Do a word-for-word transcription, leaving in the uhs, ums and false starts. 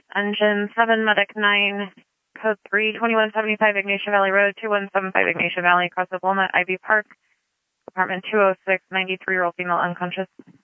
Engine seven, Medic nine, code three, twenty-one seventy-five Ignatia Valley Road, two one seven five Ignatia Valley, across the Walnut Ivy Park, apartment two oh six, ninety-three-year-old female unconscious.